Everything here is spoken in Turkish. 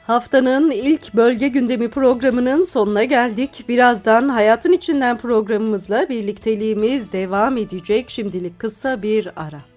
Haftanın ilk bölge gündemi programının sonuna geldik. Birazdan Hayatın İçinden programımızla birlikteliğimiz devam edecek. Şimdilik kısa bir ara.